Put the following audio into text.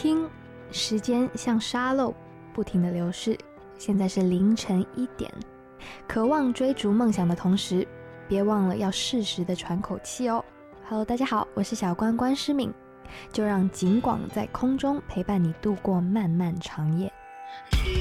听，时间像沙漏不停地流逝，现在是凌晨1点，渴望追逐梦想的同时，别忘了要适时的喘口气哦。Hello， 大家好，我是小关关诗敏，就让景广在空中陪伴你度过漫漫长夜。